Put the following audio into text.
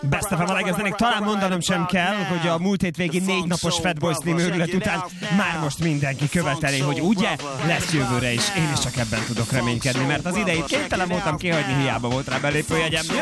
Best of a legezdenek, talán mondanom sem kell, hogy a múlt hétvégi 4 napos Fatboy Slim őrület után már most mindenki követeli, hogy ugye lesz jövőre is. Én is csak ebben tudok reménykedni, mert az idejét képtelen voltam kihagyni, hiába volt rá belépőjegyem.